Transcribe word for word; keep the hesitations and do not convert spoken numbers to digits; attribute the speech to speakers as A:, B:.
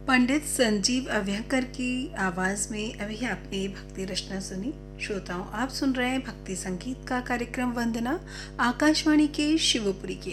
A: पंडित संजीव अभ्यंकर की आवाज में अभी आपने भक्ति रचना सुनी। श्रोताओं, आप सुन रहे हैं भक्ति संगीत का कार्यक्रम वंदना, आकाशवाणी के शिवपुरी